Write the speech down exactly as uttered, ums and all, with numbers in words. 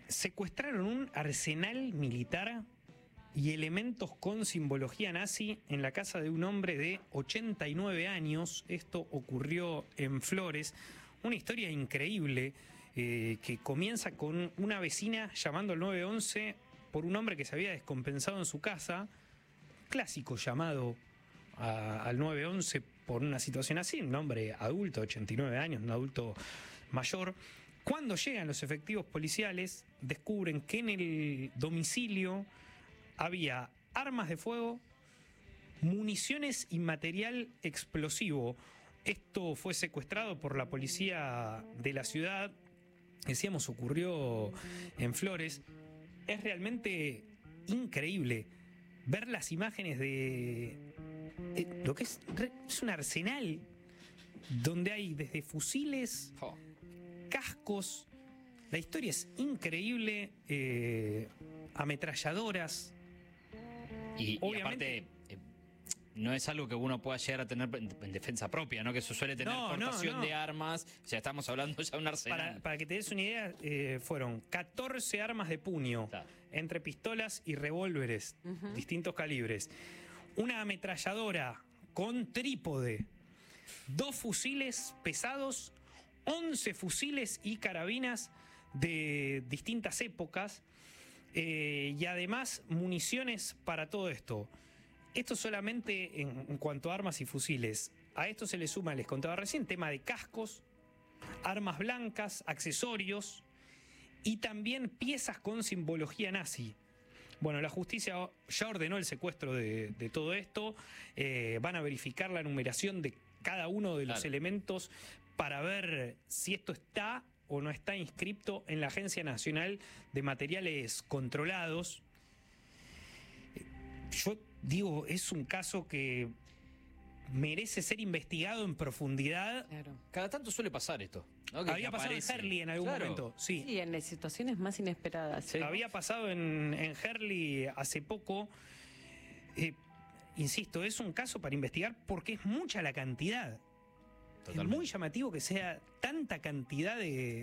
Secuestraron un arsenal militar y elementos con simbología nazi en la casa de un hombre de ochenta y nueve años. Esto ocurrió en Flores. Una historia increíble eh, que comienza con una vecina llamando al nueve once por un hombre que se había descompensado en su casa. Clásico llamado a, al nueve once por una situación así. Un hombre adulto, ochenta y nueve años, un adulto mayor. Cuando llegan los efectivos policiales, descubren que en el domicilio había armas de fuego, municiones y material explosivo. Esto fue secuestrado por la policía de la ciudad. Decíamos, ocurrió en Flores. Es realmente increíble ver las imágenes de eh, lo que es, es un arsenal donde hay desde fusiles, oh. cascos. La historia es increíble. Eh, ametralladoras. Y, y aparte, eh, no es algo que uno pueda llegar a tener en, en defensa propia, ¿no? Que eso suele tener no, portación no, no. de armas. O sea, estamos hablando ya de un arsenal. Para, para que te des una idea, eh, fueron catorce armas de puño, claro, entre pistolas y revólveres, uh-huh, distintos calibres. Una ametralladora con trípode, dos fusiles pesados, once fusiles y carabinas de distintas épocas. Eh, y además municiones para todo esto. Esto solamente en, en cuanto a armas y fusiles. A esto se le suma, les contaba recién, tema de cascos, armas blancas, accesorios y también piezas con simbología nazi. Bueno, la justicia ya ordenó el secuestro de, de todo esto. Eh, van a verificar la numeración de cada uno de los claro. elementos para ver si esto está o no está inscripto en la Agencia Nacional de Materiales Controlados. Yo digo, es un caso que merece ser investigado en profundidad. Claro. Cada tanto suele pasar esto, ¿no? Que Había pasado en Herli en algún claro. momento. Sí. sí, en las situaciones más inesperadas. Sí. Había pasado en, en Herli hace poco. Eh, insisto, es un caso para investigar porque es mucha la cantidad. Totalmente. Es muy llamativo que sea tanta cantidad de,